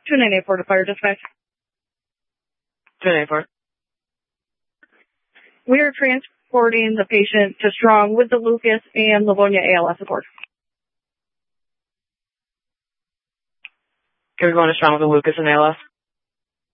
2984 to fire dispatch. 2984. We are transporting the patient to Strong with the Lucas and Livonia ALS support. Okay, we're going to Strong with the Lucas and ALS.